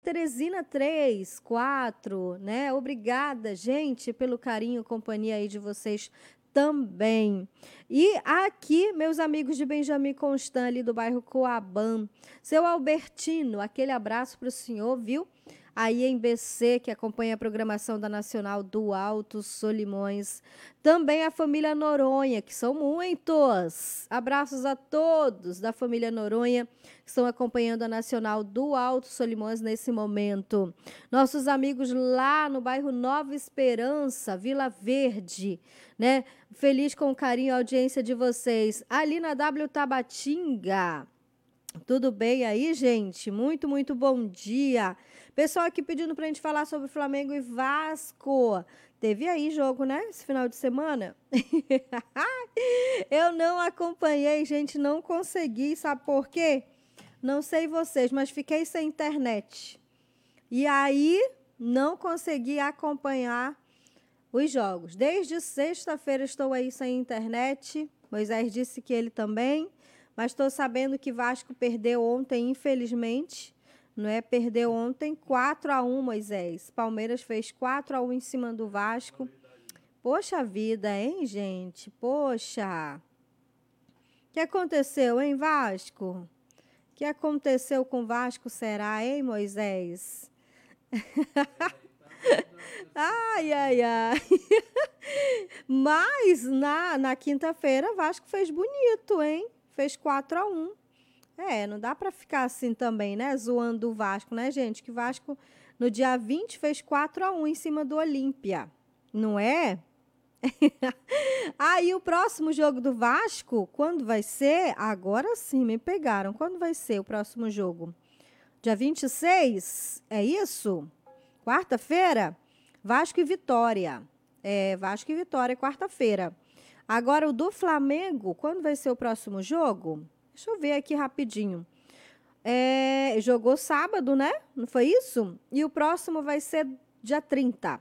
Teresina 3, 4, né? Obrigada, gente, pelo carinho e companhia aí de vocês também. E aqui, meus amigos de Benjamin Constant, ali do bairro Coabam. Seu Albertino, aquele abraço para o senhor, viu? Aí em BC, que acompanha a programação da Nacional do Alto Solimões. Também a família Noronha, que são muitos. Abraços a todos da família Noronha, que estão acompanhando a Nacional do Alto Solimões nesse momento. Nossos amigos lá no bairro Nova Esperança, Vila Verde, né? Feliz com o carinho e a audiência de vocês. Ali na W Tabatinga. Tudo bem aí, gente? Muito, muito bom dia. Pessoal aqui pedindo para a gente falar sobre Flamengo e Vasco. Teve aí jogo, né? Esse final de semana. Eu não acompanhei, gente, não consegui. Sabe por quê? Não sei vocês, mas fiquei sem internet. E aí, não consegui acompanhar os jogos. Desde sexta-feira estou aí sem internet. Moisés disse que ele também. Mas estou sabendo que Vasco perdeu ontem, infelizmente. Não é? Perdeu ontem 4-1, Moisés. Palmeiras fez 4-1 em cima do Vasco. Poxa vida, hein, gente? Poxa. O que aconteceu, hein, Vasco? O que aconteceu com o Vasco, será, hein, Moisés? Ai, ai, ai. Mas na quinta-feira, Vasco fez bonito, hein? Fez 4-1. Não dá para ficar assim também, né? Zoando o Vasco, né, gente? Que Vasco, no dia 20, fez 4-1 em cima do Olímpia. Não é? Aí o próximo jogo do Vasco, quando vai ser? Agora sim, me pegaram. Quando vai ser o próximo jogo? Dia 26? É isso? Quarta-feira? Vasco e Vitória. Vasco e Vitória, quarta-feira. Agora, o do Flamengo, quando vai ser o próximo jogo? Deixa eu ver aqui rapidinho. Jogou sábado, né? Não foi isso? E o próximo vai ser dia 30.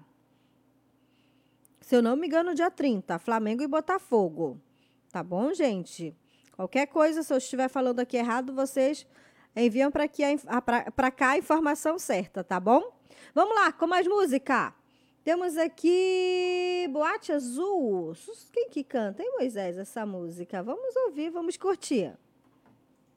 Se eu não me engano, dia 30. Flamengo e Botafogo. Tá bom, gente? Qualquer coisa, se eu estiver falando aqui errado, vocês enviam para cá a informação certa, tá bom? Vamos lá, com mais música. Temos aqui Boate Azul. Quem que canta, hein, Moisés, essa música? Vamos ouvir, vamos curtir.